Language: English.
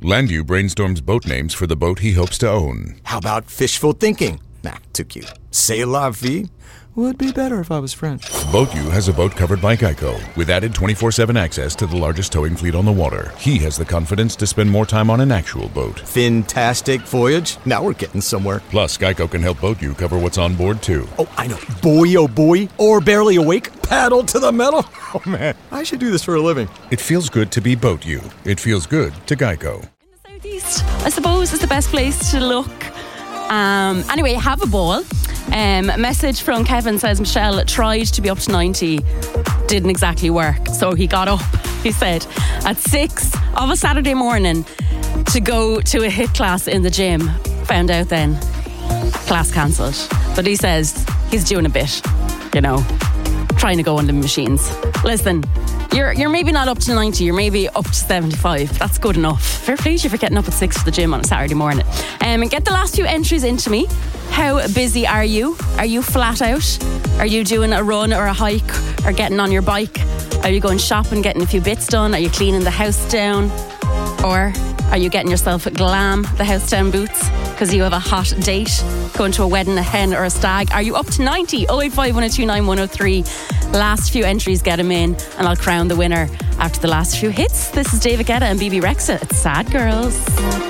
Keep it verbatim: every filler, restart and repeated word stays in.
Landau brainstorms boat names for the boat he hopes to own. How about fishful thinking? Nah, too cute. C'est la vie? Would be better if I was French. BoatU has a boat covered by Geico, with added twenty-four seven access to the largest towing fleet on the water. He has the confidence to spend more time on an actual boat. Fantastic voyage. Now we're getting somewhere. Plus, Geico can help BoatU cover what's on board, too. Oh, I know. Boy, oh boy. Or barely awake. Paddle to the metal. Oh, man. I should do this for a living. It feels good to be BoatU. It feels good to Geico. In the southeast, I suppose, is the best place to look. Um, anyway, have a ball. Um, a message from Kevin says Michelle tried to be up to ninety, didn't exactly work, so he got up, he said, at six of a Saturday morning to go to a HIIT class in the gym. Found out then, class cancelled. But he says he's doing a bit, you know, trying to go on the machines. Listen, you're you're maybe not up to ninety, you're maybe up to seventy-five. That's good enough. Fair play to you for getting up at six for the gym on a Saturday morning. Um, and get the last few entries into me. How busy are you? Are you flat out? Are you doing a run or a hike or getting on your bike? Are you going shopping, getting a few bits done? Are you cleaning the house down? Or are you getting yourself a glam, the house down boots, because you have a hot date, going to a wedding, a hen or a stag? Are you up to ninety? oh eight five, one oh two nine, one oh three. Last few entries, get them in, and I'll crown the winner after the last few hits. This is David Guetta and B B Rexa. It's Sad Girls.